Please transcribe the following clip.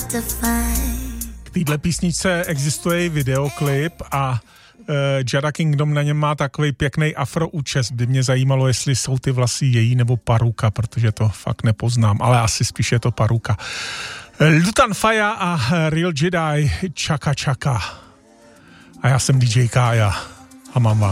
K téhle písničce existuje i videoklip a Jada Kingdom na něm má takový pěkný afroúčes. By mě zajímalo, jestli jsou ty vlasy její nebo paruka, protože to fakt nepoznám, ale asi spíš je to paruka. Lutan Fyah a Real Jedi Chaka Chaka. A já jsem DJ Kája a mám vás